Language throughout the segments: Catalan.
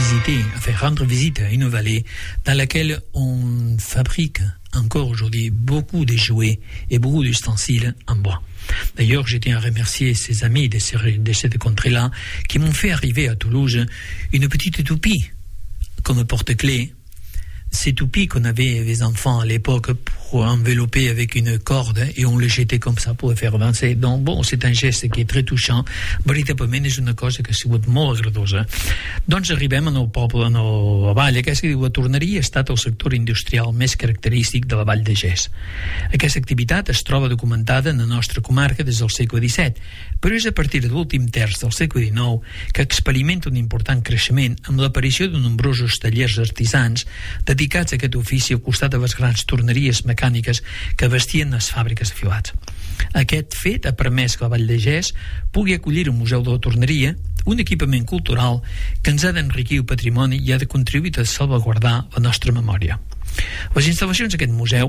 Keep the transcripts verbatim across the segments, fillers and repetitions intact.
visiter, enfin rendre visite à une vallée dans laquelle on fabrique encore aujourd'hui beaucoup de jouets et beaucoup d'ustensiles en bois. D'ailleurs, je tiens à remercier ces amis de, ces, de cette contrée-là qui m'ont fait arriver à Toulouse une petite toupie comme porte-clés. Ces toupies qu'on avait les enfants à l'époque pour envelopper avec une corde et on les jetait comme ça pour les faire avancer. Donc bon, c'est un geste qui est très touchant. Veritablement és una cosa que ha sigut molt agradosa. Doncs arribem al poble, a la vall. Aquesta diu, la torneria ha estat el sector industrial més característic de la Vall de Gès. Aquesta activitat es troba documentada en la nostra comarca des del segle disset, però és a partir de l'últim terç del segle dinou que experimenta un important creixement amb l'aparició de nombrosos tallers artisans dedicats a aquest ofici al costat de les grans torneries mecàniques que vestien les fàbriques de filats. Aquest fet ha permès que la Vall de Gès pugui acollir un museu de la torneria, un equipament cultural que ens ha d'enriquir el patrimoni i ha de contribuir a salvaguardar la nostra memòria. Les instal·lacions d'aquest museu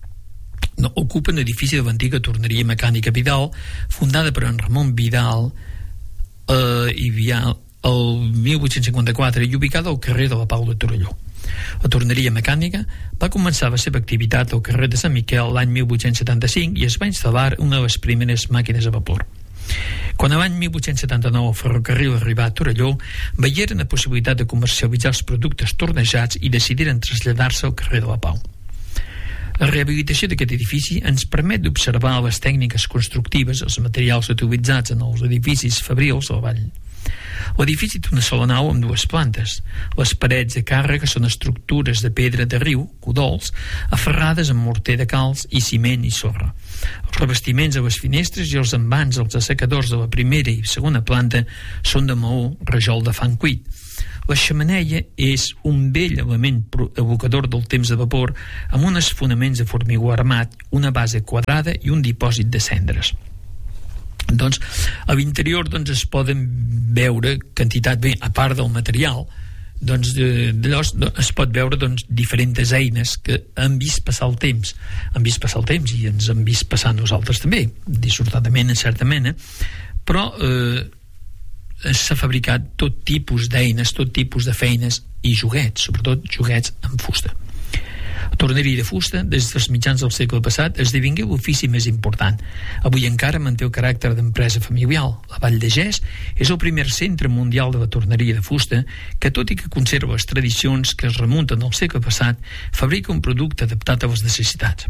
no, ocupen l'edifici de l'antiga torneria mecànica Vidal, fundada per en Ramon Vidal eh, i Vial el mil vuit-cents cinquanta-quatre i ubicada al carrer de la Pau de Torelló. La torneria mecànica va començar la seva activitat al carrer de Sant Miquel l'any mil vuit-cents setanta-cinc i es va instal·lar una de les primeres màquines a vapor. Quan a l'any mil vuit-cents setanta-nou el ferrocarril arribà a Torelló, veieren la possibilitat de comercialitzar els productes tornejats i decidiren traslladar-se al carrer de la Pau. La rehabilitació d'aquest edifici ens permet d'observar les tècniques constructives, els materials utilitzats en els edificis fabrils de la vall. L'edifici té una sola nau amb dues plantes. Les parets de càrrega són estructures de pedra de riu, codols, aferrades amb morter de calç i ciment i sorra. Els revestiments a les finestres i els envans als assecadors de la primera i segona planta són de maó rajol de fang cuit. La xemeneia és un vell element evocador del temps de vapor amb uns fonaments de formigó armat, una base quadrada i un dipòsit de cendres. Doncs a l'interior doncs, es poden veure quantitat, bé, a part del material, doncs de, de llavors, es pot veure doncs, diferents eines que han vist passar el temps han vist passar el temps i ens han vist passar nosaltres també, dissortadament en certa mena, però eh, s'ha fabricat tot tipus d'eines, tot tipus de feines i joguets, sobretot joguets amb fusta. La torneria de fusta, des dels mitjans del segle passat, esdevingué l'ofici més important. Avui encara manté el caràcter d'empresa familiar. La Vall de Gès és el primer centre mundial de la torneria de fusta que, tot i que conserva les tradicions que es remunten al segle passat, fabrica un producte adaptat a les necessitats.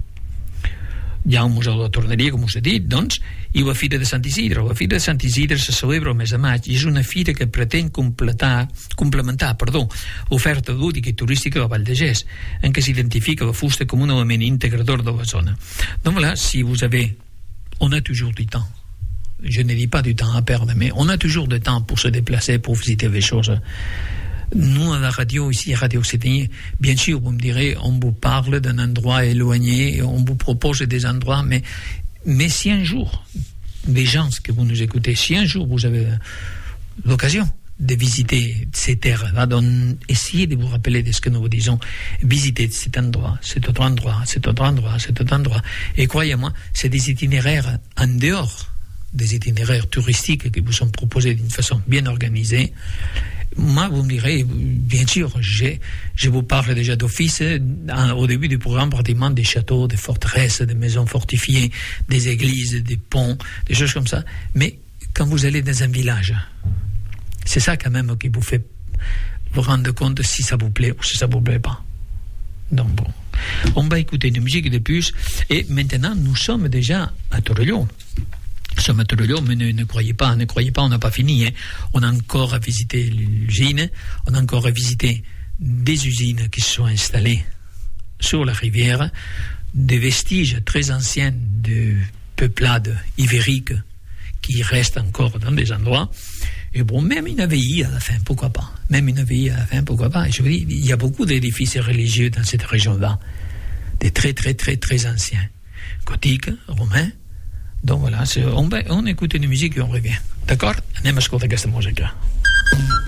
Hi ha un museu de la torneria, com us he dit, doncs, i la Fira de Sant Isidre. La Fira de Sant Isidre se celebra el mes de maig i és una fira que pretén completar, complementar perdó, l'oferta lúdica i turística de la Vall de Gès, en què s'identifica la fusta com un element integrador de la zona. Donc voilà, si vous avez, on a toujours du temps. Je ne dis pas du temps à perdre, mais on a toujours du temps pour se déplacer, pour visiter les choses. Nous, à la radio, ici, à Radio Occitanie, bien sûr, vous me direz, on vous parle d'un endroit éloigné, on vous propose des endroits, mais, mais si un jour, les gens que vous nous écoutez, si un jour vous avez l'occasion de visiter ces terres-là, donc essayez de vous rappeler de ce que nous vous disons, visitez cet endroit, cet autre endroit, cet autre endroit, cet autre endroit. Et croyez-moi, c'est des itinéraires en dehors des itinéraires touristiques qui vous sont proposés d'une façon bien organisée. Moi, vous me direz, bien sûr, je, je vous parle déjà d'office, au début du programme, pratiquement des châteaux, des forteresses, des maisons fortifiées, des églises, des ponts, des choses comme ça. Mais quand vous allez dans un village, c'est ça quand même qui vous fait vous rendre compte si ça vous plaît ou si ça vous plaît pas. Donc bon, on va écouter une musique de plus et maintenant nous sommes déjà à Torelló. Nous sommes à Torelló, mais ne, ne croyez pas, ne croyez pas, on n'a pas fini. Hein. On a encore à visiter l'usine, on a encore à visiter des usines qui se sont installées sur la rivière, des vestiges très anciens de peuplades ibériques qui restent encore dans des endroits. Et bon, même une abbaye à la fin, pourquoi pas. Même une abbaye à la fin, pourquoi pas. Et je vous dis, il y a beaucoup d'édifices religieux dans cette région-là, des très, très, très, très anciens, gothiques, romains. Donc voilà, on, va, on écoute une musique et on revient. D'accord? Anem a escoltar aquesta música.